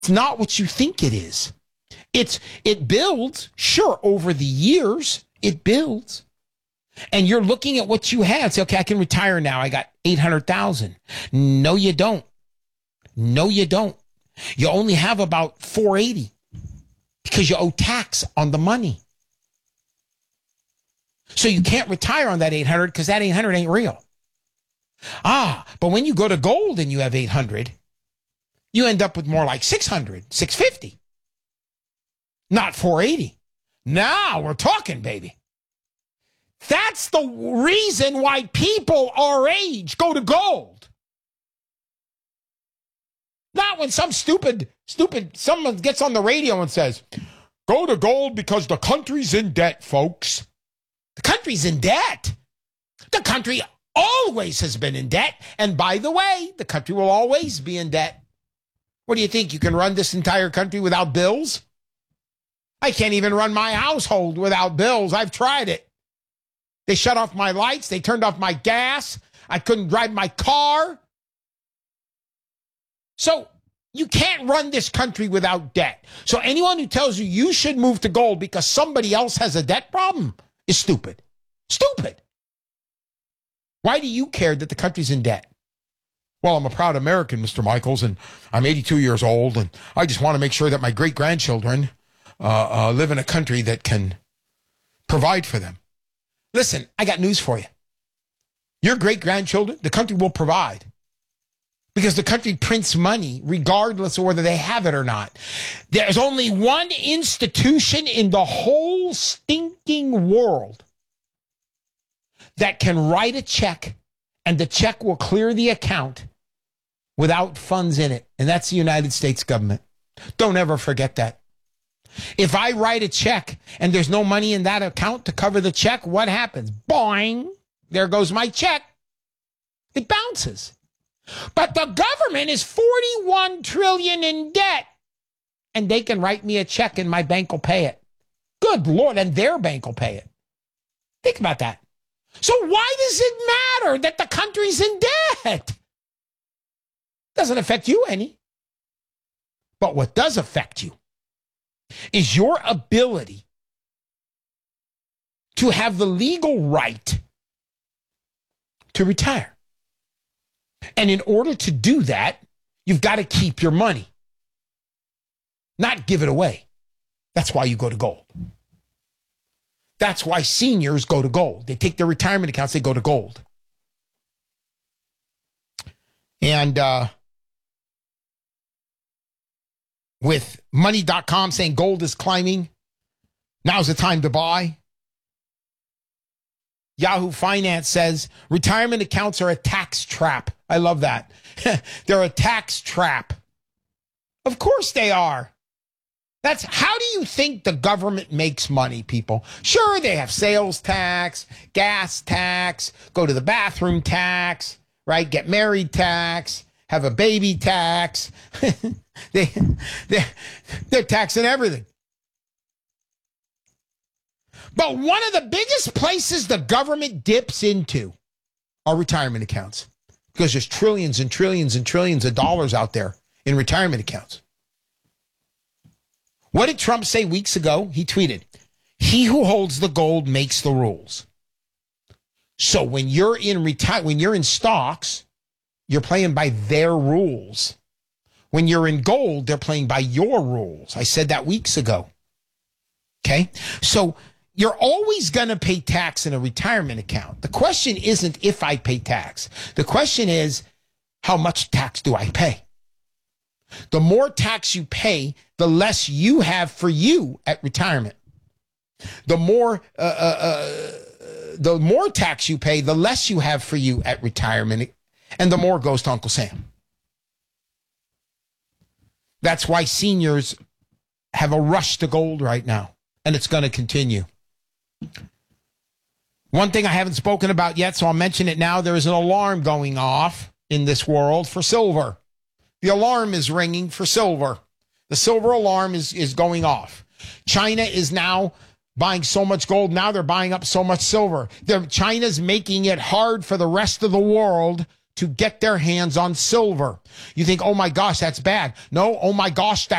It's not what you think it is. It builds, sure, over the years, it builds. And you're looking at what you have. Say, okay, I can retire now. I got 800,000. No, you don't. No, you don't. You only have about 480 because you owe tax on the money. So you can't retire on that 800 because that 800 ain't real. But when you go to gold and you have 800, you end up with more like 600, 650, not 480. Now we're talking, baby. That's the reason why people our age go to gold. Not when some stupid someone gets on the radio and says, go to gold because the country's in debt, folks. The country's in debt. The country always has been in debt. And by the way, the country will always be in debt. What do you think? You can run this entire country without bills? I can't even run my household without bills. I've tried it. They shut off my lights. They turned off my gas. I couldn't drive my car. So you can't run this country without debt. So anyone who tells you you should move to gold because somebody else has a debt problem is stupid. Stupid. Why do you care that the country's in debt? Well, I'm a proud American, Mr. Michaels, and I'm 82 years old, and I just want to make sure that my great-grandchildren live in a country that can provide for them. Listen, I got news for you. Your great-grandchildren, the country will provide. Because the country prints money regardless of whether they have it or not. There's only one institution in the whole stinking world that can write a check and the check will clear the account without funds in it. And that's the United States government. Don't ever forget that. If I write a check and there's no money in that account to cover the check, what happens? Boing! There goes my check. It bounces. But the government is $41 trillion in debt, and they can write me a check and my bank will pay it. Good Lord, and their bank will pay it. Think about that. So why does it matter that the country's in debt? Doesn't affect you any. But what does affect you is your ability to have the legal right to retire. And in order to do that, you've got to keep your money, not give it away. That's why you go to gold. That's why seniors go to gold. They take their retirement accounts, they go to gold. And with money.com saying gold is climbing, now's the time to buy. Yahoo Finance says retirement accounts are a tax trap. I love that. They're a tax trap. Of course they are. That's how do you think the government makes money, people? Sure, they have sales tax, gas tax, go to the bathroom tax, right? Get married tax, have a baby tax. They're taxing everything. But one of the biggest places the government dips into are retirement accounts because there's trillions and trillions and trillions of dollars out there in retirement accounts. What did Trump say weeks ago? He tweeted, "He who holds the gold makes the rules." So when you're in stocks, you're playing by their rules. When you're in gold, they're playing by your rules. I said that weeks ago. Okay? So you're always going to pay tax in a retirement account. The question isn't if I pay tax. The question is, how much tax do I pay? The more tax you pay, the less you have for you at retirement. The more tax you pay, the less you have for you at retirement, and the more goes to Uncle Sam. That's why seniors have a rush to gold right now, and it's going to continue. One thing I haven't spoken about yet, so I'll mention it now. There is an alarm going off in this world for silver. The alarm is ringing for silver. The silver alarm is going off. China is now buying so much gold. Now they're buying up so much silver. China's making it hard for the rest of the world to get their hands on silver. You think, oh my gosh, that's bad. No, oh my gosh,